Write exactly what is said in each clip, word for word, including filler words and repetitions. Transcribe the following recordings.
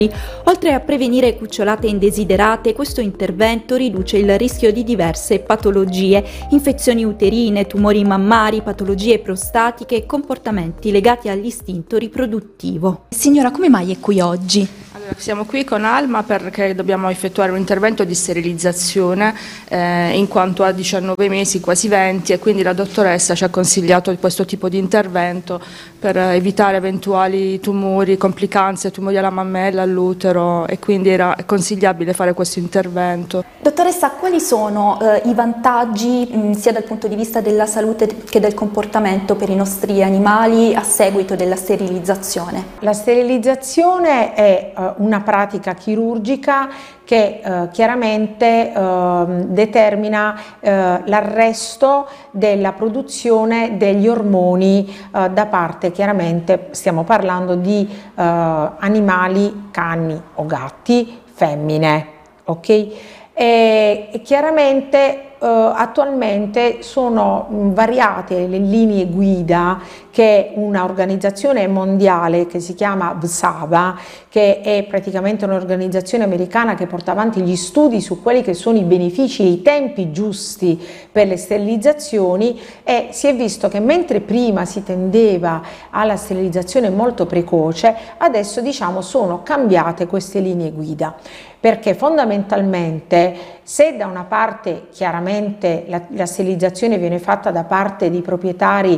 Oltre a prevenire cucciolate indesiderate, questo intervento riduce il rischio di diverse patologie, infezioni uterine, tumori mammari, patologie prostatiche e comportamenti legati all'istinto riproduttivo. Signora, come mai è qui oggi? Allora, siamo qui con Alma perché dobbiamo effettuare un intervento di sterilizzazione eh, in quanto ha diciannove mesi, quasi venti, e quindi la dottoressa ci ha consigliato questo tipo di intervento per evitare eventuali tumori, complicanze, tumori alla mammella, all'utero, e quindi era consigliabile fare questo intervento. Dottoressa, quali sono eh, i vantaggi mh, sia dal punto di vista della salute che del comportamento per i nostri animali a seguito della sterilizzazione? La sterilizzazione è eh, una pratica chirurgica che eh, chiaramente eh, determina eh, l'arresto della produzione degli ormoni eh, da parte, chiaramente stiamo parlando di eh, animali, cani o gatti, femmine, ok? E, e chiaramente Uh, attualmente sono mh, variate le linee guida che una organizzazione mondiale che si chiama V S A V A, che è praticamente un'organizzazione americana che porta avanti gli studi su quelli che sono i benefici e i tempi giusti per le sterilizzazioni, e si è visto che mentre prima si tendeva alla sterilizzazione molto precoce, adesso diciamo sono cambiate queste linee guida, perché fondamentalmente se da una parte chiaramente la, la sterilizzazione viene fatta da parte di proprietari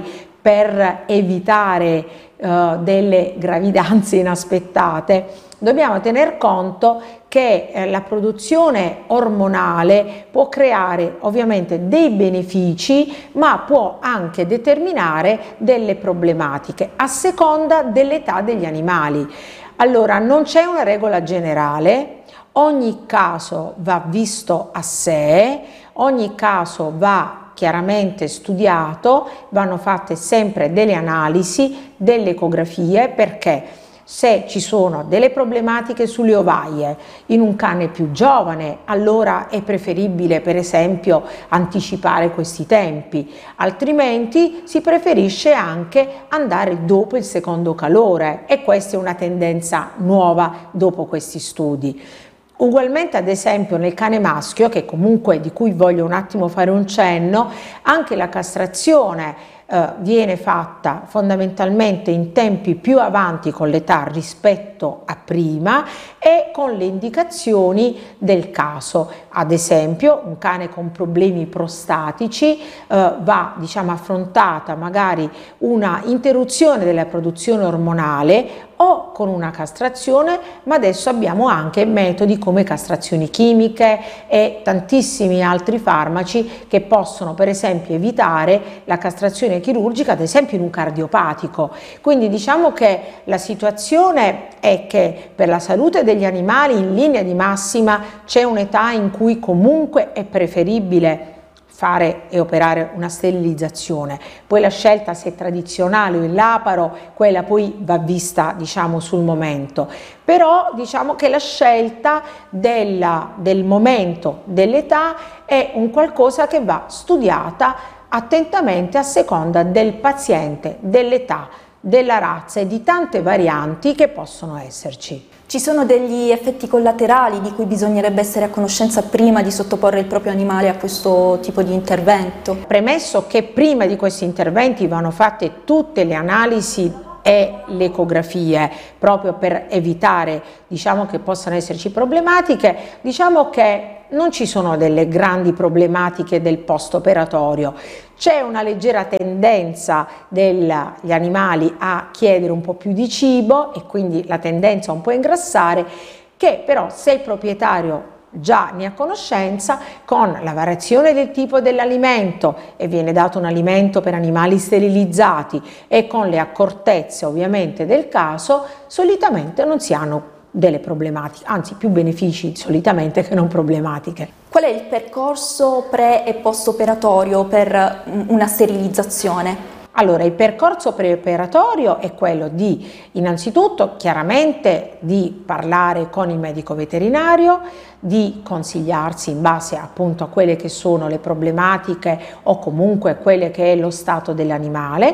per evitare uh, delle gravidanze inaspettate, dobbiamo tener conto che eh, la produzione ormonale può creare ovviamente dei benefici, ma può anche determinare delle problematiche a seconda dell'età degli animali. Allora, non c'è una regola generale. Ogni caso va visto a sé, ogni caso va chiaramente studiato, vanno fatte sempre delle analisi, delle ecografie, perché se ci sono delle problematiche sulle ovaie in un cane più giovane, allora è preferibile per esempio anticipare questi tempi, altrimenti si preferisce anche andare dopo il secondo calore, e questa è una tendenza nuova dopo questi studi. Ugualmente, ad esempio, nel cane maschio, che comunque di cui voglio un attimo fare un cenno, anche la castrazione eh, viene fatta fondamentalmente in tempi più avanti con l'età rispetto a prima e con le indicazioni del caso. Ad esempio, un cane con problemi prostatici eh, va, diciamo, affrontata magari una interruzione della produzione ormonale o con una castrazione, ma adesso abbiamo anche metodi come castrazioni chimiche e tantissimi altri farmaci che possono per esempio evitare la castrazione chirurgica, ad esempio in un cardiopatico. Quindi diciamo che la situazione è che per la salute degli animali in linea di massima c'è un'età in cui comunque è preferibile fare e operare una sterilizzazione. Poi la scelta, se è tradizionale o il laparo, quella poi va vista, diciamo, sul momento, però diciamo che la scelta della, del momento, dell'età, è un qualcosa che va studiata attentamente a seconda del paziente, dell'età, della razza e di tante varianti che possono esserci. Ci sono degli effetti collaterali di cui bisognerebbe essere a conoscenza prima di sottoporre il proprio animale a questo tipo di intervento? Premesso che prima di questi interventi vanno fatte tutte le analisi e le ecografie proprio per evitare, diciamo, che possano esserci problematiche, diciamo che non ci sono delle grandi problematiche del post operatorio. C'è una leggera tendenza degli animali a chiedere un po' più di cibo e quindi la tendenza un po' a ingrassare, che però se il proprietario già ne ha conoscenza, con la variazione del tipo dell'alimento, e viene dato un alimento per animali sterilizzati, e con le accortezze ovviamente del caso, solitamente non si hanno delle problematiche, anzi più benefici solitamente che non problematiche. Qual è il percorso pre e post operatorio per una sterilizzazione? Allora, il percorso preoperatorio è quello di, innanzitutto, chiaramente di parlare con il medico veterinario, di consigliarsi in base appunto a quelle che sono le problematiche o comunque quelle che è lo stato dell'animale.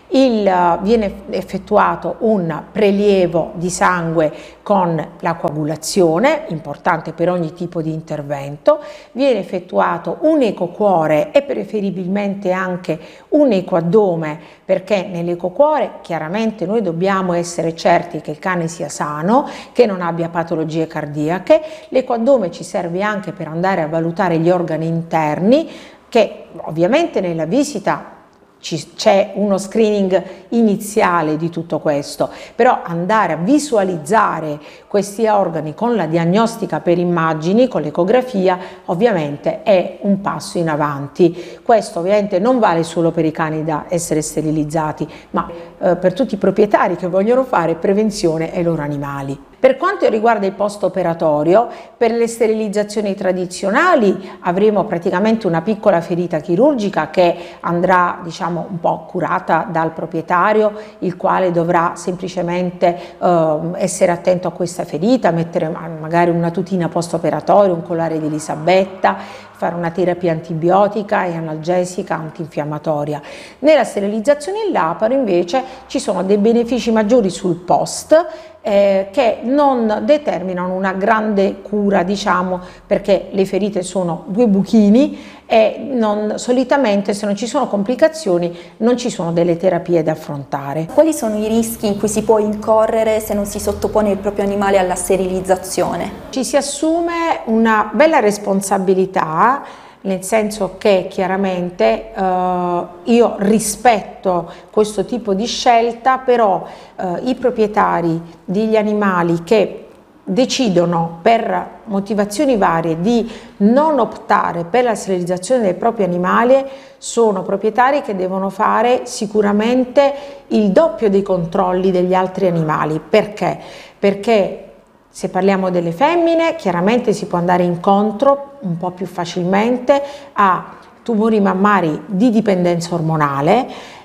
Il, viene effettuato un prelievo di sangue con la coagulazione, importante per ogni tipo di intervento, viene effettuato un ecocuore e preferibilmente anche un ecoaddome, perché nell'ecocuore chiaramente noi dobbiamo essere certi che il cane sia sano, che non abbia patologie cardiache. L'ecoaddome ci serve anche per andare a valutare gli organi interni, che ovviamente nella visita c'è uno screening iniziale di tutto questo, però andare a visualizzare questi organi con la diagnostica per immagini, con l'ecografia, ovviamente è un passo in avanti. Questo ovviamente non vale solo per i cani da essere sterilizzati, ma eh, per tutti i proprietari che vogliono fare prevenzione ai loro animali. Per quanto riguarda il post operatorio, per le sterilizzazioni tradizionali avremo praticamente una piccola ferita chirurgica che andrà, diciamo, un po' curata dal proprietario, il quale dovrà semplicemente eh, essere attento a questa ferita, mettere magari una tutina post operatorio, un collare di Elisabetta, fare una terapia antibiotica e analgesica antinfiammatoria. Nella sterilizzazione in laparo invece ci sono dei benefici maggiori sul post, eh, che non determinano una grande cura, diciamo, perché le ferite sono due buchini e non, solitamente se non ci sono complicazioni non ci sono delle terapie da affrontare. Quali sono i rischi in cui si può incorrere se non si sottopone il proprio animale alla sterilizzazione? Ci si assume una bella responsabilità, nel senso che chiaramente eh, io rispetto questo tipo di scelta, però eh, i proprietari degli animali che decidono per motivazioni varie di non optare per la sterilizzazione del proprio animale sono proprietari che devono fare sicuramente il doppio dei controlli degli altri animali. Perché? Perché se parliamo delle femmine, chiaramente si può andare incontro un po' più facilmente a tumori mammari di dipendenza ormonale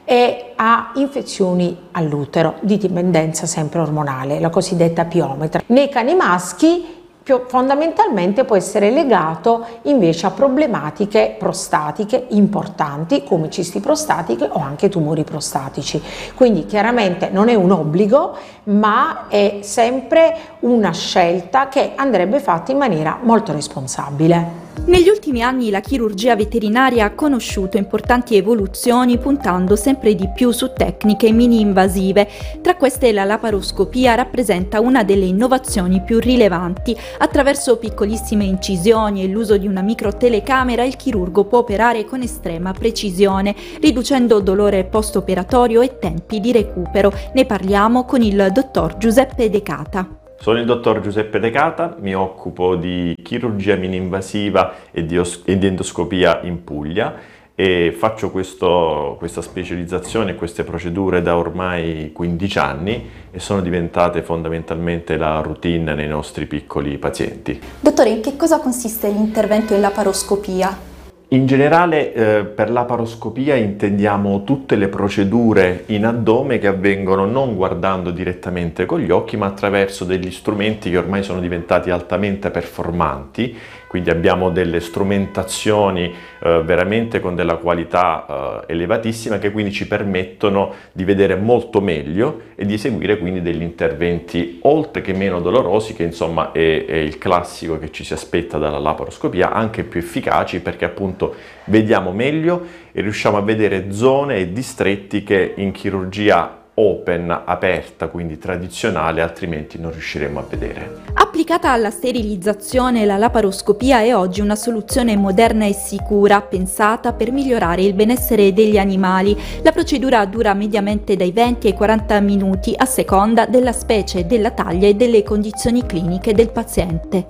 e a infezioni all'utero di dipendenza sempre ormonale, la cosiddetta piometra. Nei cani maschi più fondamentalmente può essere legato invece a problematiche prostatiche importanti come cisti prostatiche o anche tumori prostatici. Quindi chiaramente non è un obbligo, ma è sempre una scelta che andrebbe fatta in maniera molto responsabile. Negli ultimi anni la chirurgia veterinaria ha conosciuto importanti evoluzioni puntando sempre di più su tecniche mini-invasive. Tra queste la laparoscopia rappresenta una delle innovazioni più rilevanti. Attraverso piccolissime incisioni e l'uso di una microtelecamera il chirurgo può operare con estrema precisione, riducendo dolore post-operatorio e tempi di recupero. Ne parliamo con il dottor Giuseppe De Cata. Sono il dottor Giuseppe De Cata, mi occupo di chirurgia mini-invasiva e di, e di endoscopia in Puglia e faccio questo, questa specializzazione e queste procedure da ormai quindici anni e sono diventate fondamentalmente la routine nei nostri piccoli pazienti. Dottore, in che cosa consiste l'intervento in laparoscopia? In generale eh, per laparoscopia intendiamo tutte le procedure in addome che avvengono non guardando direttamente con gli occhi ma attraverso degli strumenti che ormai sono diventati altamente performanti, quindi abbiamo delle strumentazioni eh, veramente con della qualità eh, elevatissima che quindi ci permettono di vedere molto meglio e di eseguire quindi degli interventi oltre che meno dolorosi, che insomma è, è il classico che ci si aspetta dalla laparoscopia, anche più efficaci perché appunto vediamo meglio e riusciamo a vedere zone e distretti che in chirurgia open, aperta, quindi tradizionale, altrimenti non riusciremo a vedere. Applicata alla sterilizzazione, la laparoscopia è oggi una soluzione moderna e sicura, pensata per migliorare il benessere degli animali. La procedura dura mediamente dai venti ai quaranta minuti a seconda della specie, della taglia e delle condizioni cliniche del paziente.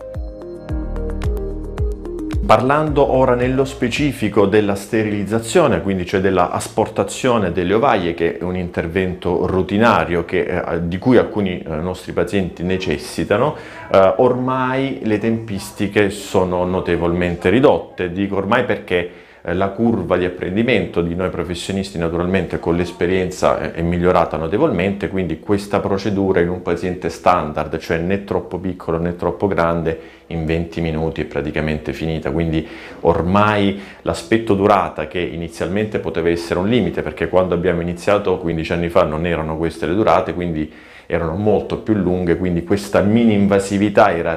Parlando ora nello specifico della sterilizzazione, quindi cioè della asportazione delle ovaie, che è un intervento rutinario che, eh, di cui alcuni eh, nostri pazienti necessitano, eh, ormai le tempistiche sono notevolmente ridotte. Dico ormai perché eh, la curva di apprendimento di noi professionisti naturalmente con l'esperienza è, è migliorata notevolmente, quindi questa procedura in un paziente standard, cioè né troppo piccolo né troppo grande, in venti minuti è praticamente finita, quindi ormai l'aspetto durata, che inizialmente poteva essere un limite, perché quando abbiamo iniziato quindici anni fa non erano queste le durate, quindi erano molto più lunghe, quindi questa mini invasività era